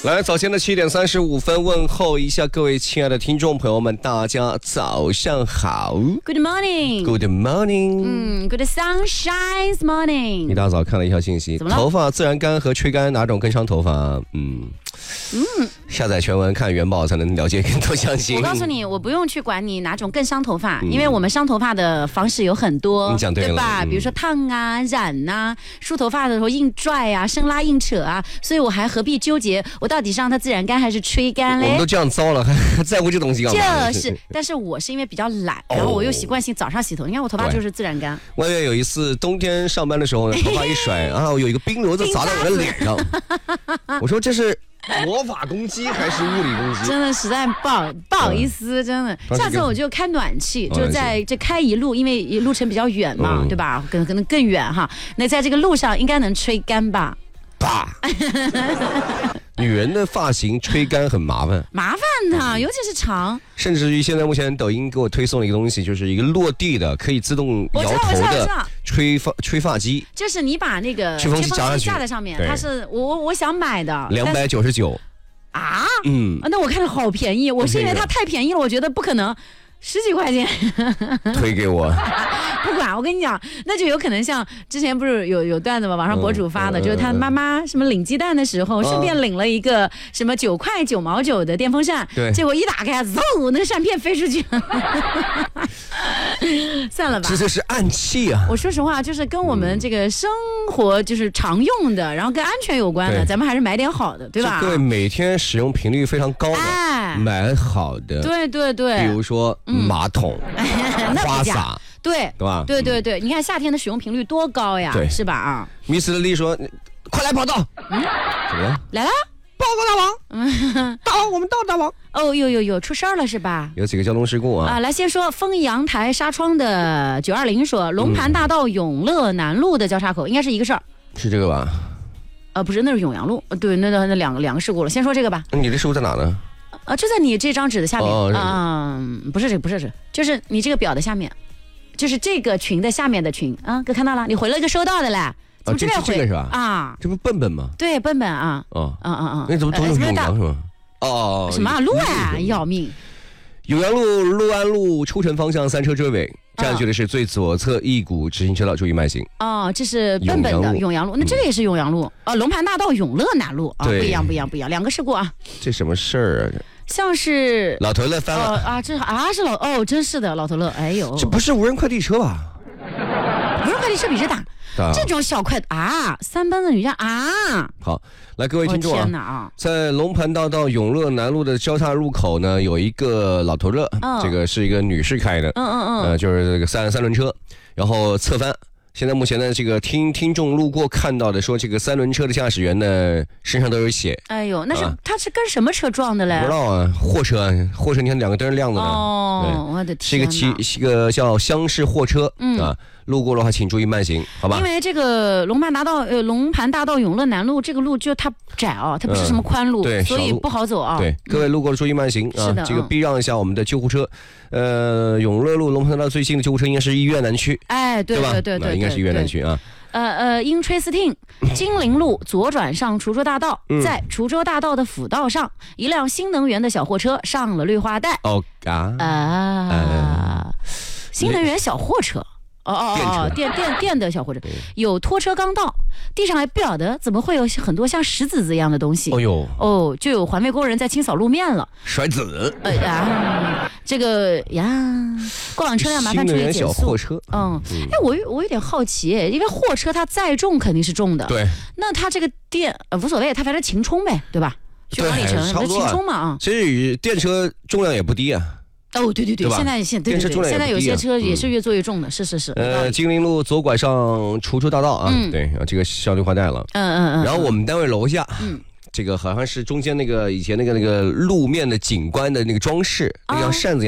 来，早前的7点35分，问候一下各位亲爱的听众朋友们，大家早上好。 Good morning. Good morning. Good sunshine morning. 一大早看了一条信息，头发自然干和吹干哪种更伤头发？下载全文看原宝才能了解更多详情。 我告诉你，我不用去管你哪种更伤头发，因为我们伤头发的方式有很多， 你讲对了， 对吧？比如说烫啊、染啊、梳头发的时候硬拽啊、生拉硬扯啊，所以我还何必纠结我到底是让它自然干还是吹干嘞？ 我们都这样糟了，还在乎这东西干嘛？ 就是，但是我是因为比较懒，然后我又习惯性早上洗头。你看我头发就是自然干。 我也有一次冬天上班的时候呢，头发一甩啊，有一个冰瘤子砸在我的脸上，我说这是魔法攻击还是物理攻击？ 真的实在不好意思，真的。下次我就开暖气，就在这开一路，因为路程比较远嘛，对吧？可能更远哈。那在这个路上应该能吹干吧？ 女人的发型吹干很麻烦的，尤其是长。 甚至于现在目前抖音给我推送了一个东西，就是一个落地的可以自动摇头的吹发机。 就是你把那个吹风机架在上面，它是我想买的 299 啊。那我看着好便宜，我是因为它太便宜了，我觉得不可能。10几块钱推给我， 不管我跟你讲，那就有可能像之前不是有段子吗？网上博主发的，就是他妈妈什么领鸡蛋的时候，顺便领了一个什么9块9毛9的电风扇，结果一打开，嗖，那个扇片飞出去了。算了吧， 这就是暗器啊！ 我说实话，就是跟我们这个生活就是常用的，然后跟安全有关的，咱们还是买点好的，对吧？ 各位每天使用频率非常高的，买好的， 对， 比如说马桶、花洒， 对吧？ 对，你看夏天的使用频率多高呀，是吧？啊， 迷斯丽说：“快来报道！”怎么了？ 来了。 报告大王，大王，我们到大王。 有出事儿了是吧？ 有几个交通事故啊！ 来先说丰阳台纱窗的920说，龙盘大道永乐南路的交叉口应该是一个事儿， 是这个吧？ 不是，那是永阳路。对，那两个事故了。先说这个吧。 你的事故在哪呢？ 就在你这张纸的下面。不是这个，就是你这个表的下面，就是这个群的下面的群啊。哥看到了，你回了一个收到的嘞。怎么这边回这个是吧？ 啊， 这不笨笨吗？ 对，笨笨啊。 那怎么都是永阳是吗？ 什么路啊，要命！ 永阳路、六安路出城方向3车追尾，占据的是最左侧一股直行车道，注意慢行。 这是笨笨的永阳路，那这个也是永阳路龙盘大道永乐南路不一样，两个事故啊。 这什么事儿啊？ 像是老头乐翻了这是真是的老头乐，哎呦， 这不是无人快递车吧？ 无人快递车比这大。这种小快3班的女将好，来各位听众天哪在龙盘大道永乐南路的交叉入口呢，有一个老头乐，这个是一个女士开的，就是这个三轮车，然后侧翻。现在目前呢，这个听众路过看到的说，这个3轮车的驾驶员呢身上都有血。 哎呦，那是他是跟什么车撞的嘞？ 不知道啊，货车你看2个灯亮着呢。 我的天哪！ 是一个叫厢式货车路过的话请注意慢行，好吧？ 因为这个龙盘大道永乐南路这个路就它窄它不是什么宽路，所以不好走啊。 对，各位路过的注意慢行啊！这个避让一下我们的救护车。永乐路龙盘大道最近的救护车应该是医院南区， 对吧？对， 应该是医院南区啊。 英吹斯汀金陵路左转上滁州大道，在滁州大道的辅道上，一辆新能源的小货车上了绿化带。新能源小货车。电的小货车，有拖车刚到，地上还不晓得怎么会有很多像石子子一样的东西。就有环卫工人在清扫路面了。 甩子。 这个过往车辆麻烦注意减速。 小货车。 我有点好奇，因为货车它载重肯定是重的。 对。 那它这个电无所谓，它反正勤充呗，对吧？续航里程勤充嘛其实电车重量也不低啊。 对，现在有些车也是越做越重的，是。 金陵路左拐上滁州大道啊，对，这个上绿化带了。然后我们单位楼下，这个好像是中间那个以前那个路面的景观的那个装饰，那个像扇子一样。